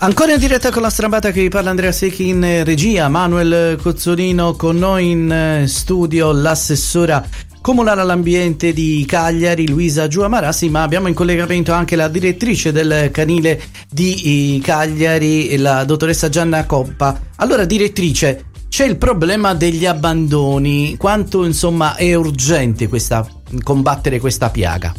Ancora in diretta con la strambata che vi parla Andrea Secchi in regia, Manuel Cozzolino con noi in studio, l'assessora comunale all'ambiente di Cagliari Luisa Giua Marassi, ma abbiamo in collegamento anche la direttrice del canile di Cagliari, la dottoressa Gianna Coppa. Allora direttrice, c'è il problema degli abbandoni, quanto insomma è urgente combattere questa piaga?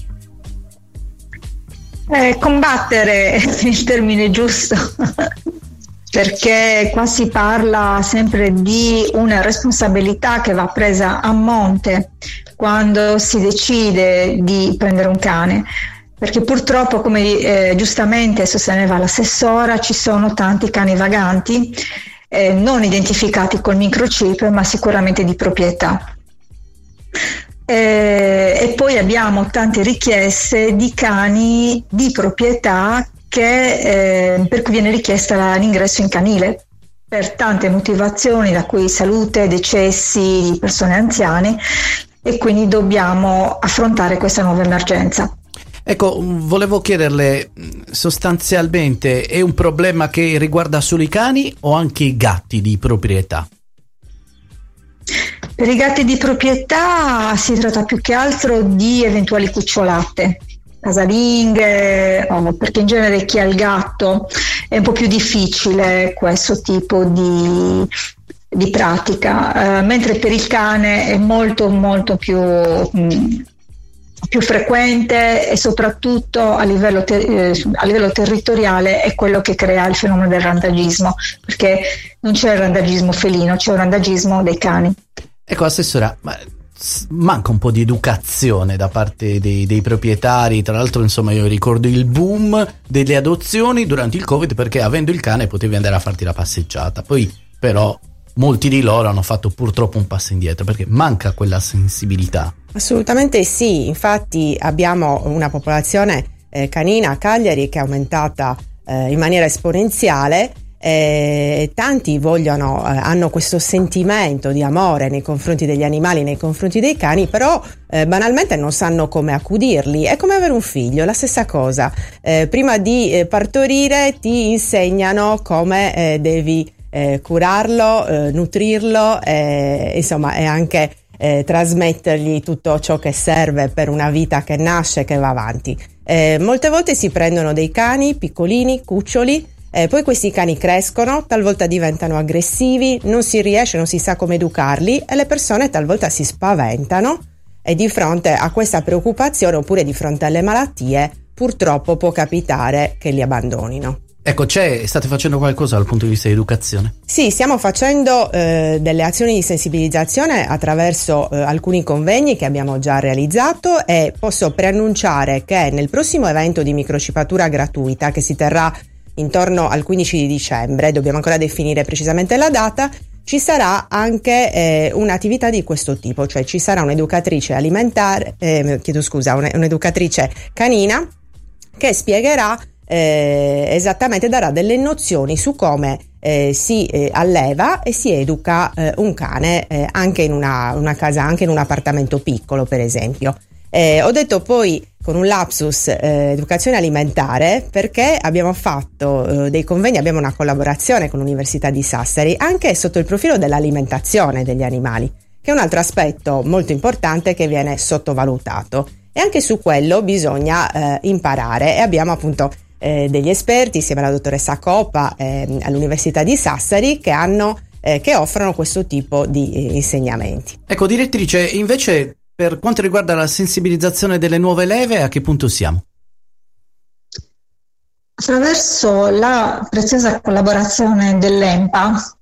Combattere è il termine giusto, perché qua si parla sempre di una responsabilità che va presa a monte quando si decide di prendere un cane, perché purtroppo, come giustamente sosteneva l'assessora, ci sono tanti cani vaganti non identificati col microchip, ma sicuramente di proprietà. E poi abbiamo tante richieste di cani di proprietà per cui viene richiesta l'ingresso in canile per tante motivazioni, da cui salute, decessi di persone anziane, e quindi dobbiamo affrontare questa nuova emergenza. Ecco, volevo chiederle, sostanzialmente è un problema che riguarda solo i cani o anche i gatti di proprietà? Per i gatti di proprietà si tratta più che altro di eventuali cucciolate, casalinghe, perché in genere chi ha il gatto è un po' più difficile questo tipo di pratica, mentre per il cane è molto più frequente, e soprattutto a livello territoriale è quello che crea il fenomeno del randagismo, perché non c'è il randagismo felino, c'è il randagismo dei cani. Ecco, assessora, ma manca un po' di educazione da parte dei proprietari. Tra l'altro, insomma, io ricordo il boom delle adozioni durante il Covid, perché avendo il cane potevi andare a farti la passeggiata. Poi però molti di loro hanno fatto purtroppo un passo indietro, perché manca quella sensibilità. Assolutamente sì, infatti abbiamo una popolazione canina a Cagliari che è aumentata in maniera esponenziale. Tanti hanno questo sentimento di amore nei confronti degli animali, nei confronti dei cani, però banalmente non sanno come accudirli. È come avere un figlio, la stessa cosa. Prima di partorire ti insegnano come devi curarlo, nutrirlo, insomma, e anche trasmettergli tutto ciò che serve per una vita che nasce e che va avanti. Molte volte si prendono dei cani piccolini, cuccioli, poi questi cani crescono, talvolta diventano aggressivi, non si sa come educarli, e le persone talvolta si spaventano, e di fronte a questa preoccupazione oppure di fronte alle malattie purtroppo può capitare che li abbandonino. Ecco, state facendo qualcosa dal punto di vista di educazione? Sì, stiamo facendo delle azioni di sensibilizzazione attraverso alcuni convegni che abbiamo già realizzato, e posso preannunciare che nel prossimo evento di microchippatura gratuita, che si terrà intorno al 15 di dicembre, dobbiamo ancora definire precisamente la data, ci sarà anche un'attività di questo tipo, cioè ci sarà un'educatrice un'educatrice canina che spiegherà esattamente, darà delle nozioni su come si alleva e si educa un cane anche in una casa, anche in un appartamento piccolo, per esempio. Ho detto poi con un lapsus educazione alimentare, perché abbiamo fatto dei convegni, abbiamo una collaborazione con l'Università di Sassari anche sotto il profilo dell'alimentazione degli animali, che è un altro aspetto molto importante che viene sottovalutato, e anche su quello bisogna imparare, e abbiamo appunto degli esperti insieme alla dottoressa Coppa all'Università di Sassari che offrono questo tipo di insegnamenti. Ecco, direttrice, invece per quanto riguarda la sensibilizzazione delle nuove leve, a che punto siamo? Attraverso la preziosa collaborazione dell'EMPA,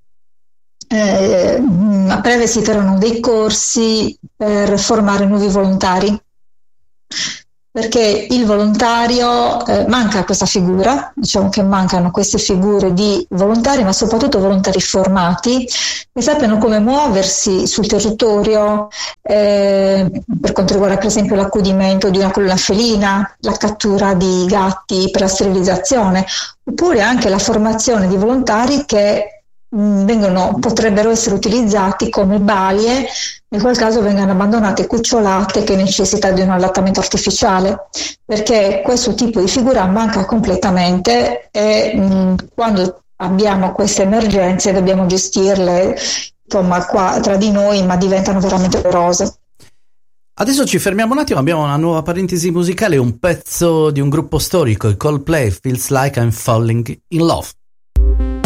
a breve si terranno dei corsi per formare nuovi volontari, perché il volontario manca questa figura, diciamo che mancano queste figure di volontari, ma soprattutto volontari formati che sappiano come muoversi sul territorio per quanto riguarda per esempio l'accudimento di una collina felina, la cattura di gatti per la sterilizzazione, oppure anche la formazione di volontari che potrebbero essere utilizzati come balie, nel qual caso vengano abbandonate cucciolate che necessitano di un allattamento artificiale, perché questo tipo di figura manca completamente e quando abbiamo queste emergenze dobbiamo gestirle qua tra di noi, ma diventano veramente dolorose. Adesso ci fermiamo un attimo, abbiamo una nuova parentesi musicale, un pezzo di un gruppo storico, i Coldplay, Feels Like I'm Falling in Love.